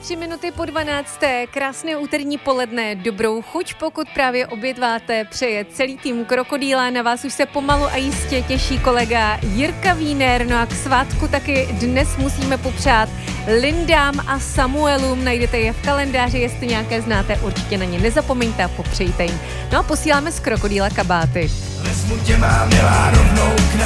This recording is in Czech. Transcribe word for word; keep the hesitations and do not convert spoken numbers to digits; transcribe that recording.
Tři minuty po dvanácté. Krásné úterní poledne, dobrou chuť, pokud právě obědváte, přeje celý tým Krokodýla. Na vás už se pomalu a jistě těší kolega Jirka Wiener. No a k svátku taky dnes musíme popřát Lindám a Samuelům. Najdete je v kalendáři, jestli nějaké znáte, určitě na ně nezapomeňte a popřejte jim. No a posíláme z Krokodýla kabáty. Vezmu tě, má milá, rovnou k